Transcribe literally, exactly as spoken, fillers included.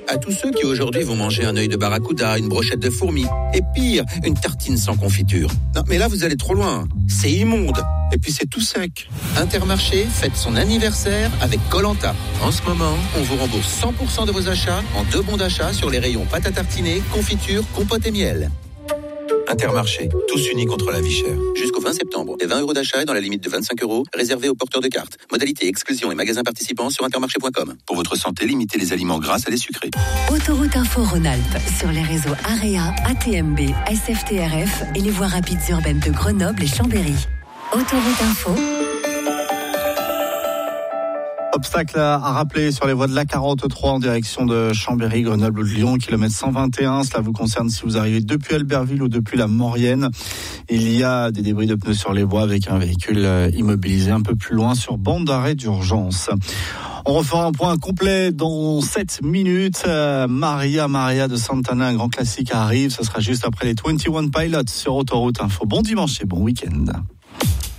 à tous ceux qui aujourd'hui vont manger un œil de barracuda, une brochette de fourmis, et pire, une tartine sans confiture. Non, mais là, vous allez trop loin. C'est immonde. Et puis c'est tout sec. Intermarché fête son anniversaire avec Koh-Lanta. En ce moment, on vous rembourse cent pour cent de vos achats en deux bons d'achat sur les rayons pâte à tartiner, confiture, compote et miel. Intermarché, tous unis contre la vie chère. Jusqu'au vingt septembre, les vingt euros d'achat est dans la limite de vingt-cinq euros, réservés aux porteurs de cartes. Modalité, exclusion et magasins participants sur intermarché point com. Pour votre santé, limitez les aliments gras à les sucrés. Autoroute Info Rhône-Alpes, sur les réseaux AREA, A T M B, S F T R F et les voies rapides urbaines de Grenoble et Chambéry. Autoroute Info. Obstacle à rappeler sur les voies de l'A quarante-trois en direction de Chambéry, Grenoble ou de Lyon, kilomètre cent vingt et un. Cela vous concerne si vous arrivez depuis Albertville ou depuis la Maurienne. Il y a des débris de pneus sur les voies avec un véhicule immobilisé un peu plus loin sur bande d'arrêt d'urgence. On refera un point complet dans sept minutes. Euh, Maria Maria de Santana, un grand classique arrive. Ça sera juste après les vingt et un Pilots sur Autoroute Info. Bon dimanche et bon week-end.